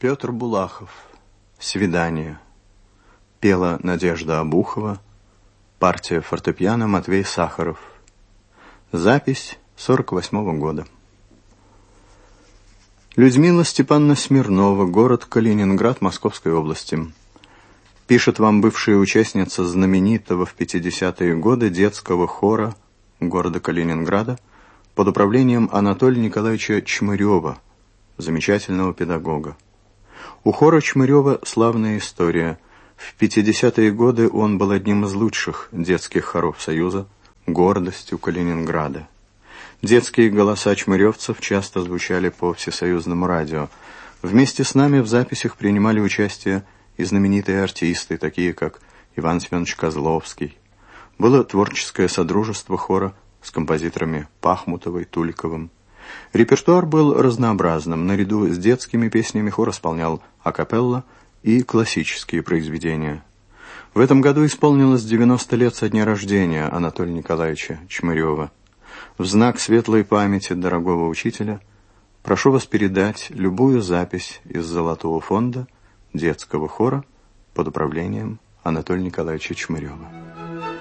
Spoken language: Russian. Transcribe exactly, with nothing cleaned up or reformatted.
Петр Булахов. «Свидание». Пела Надежда Обухова. Партия фортепиано Матвей Сахаров. Запись сорок восьмого года. Людмила Степановна Смирнова, город Калининград, Московской области. Пишет вам бывшая участница знаменитого в пятидесятые годы детского хора города Калининграда под управлением Анатолия Николаевича Чмырева, замечательного педагога. У хора Чмырева славная история. В пятидесятые годы он был одним из лучших детских хоров Союза, гордостью Калининграда. Детские голоса чмыревцев часто звучали по всесоюзному радио. Вместе с нами в записях принимали участие и знаменитые артисты, такие как Иван Семенович Козловский. Было творческое содружество хора с композиторами Пахмутовой, Туликовым. Репертуар был разнообразным. Наряду с детскими песнями хор исполнял акапелла и классические произведения. В этом году исполнилось девяносто лет со дня рождения Анатолия Николаевича Чмырева. В знак светлой памяти дорогого учителя прошу вас передать любую запись из Золотого фонда детского хора под управлением Анатолия Николаевича Чмырева.